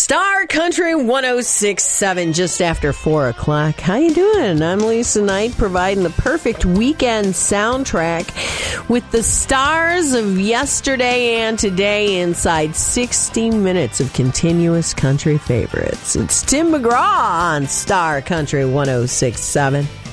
Star Country 106.7, just after 4 o'clock. How you doing? I'm Lisa Knight, providing the perfect weekend soundtrack with the stars of yesterday and today inside 60 minutes of continuous country favorites. It's Tim McGraw on Star Country 106.7.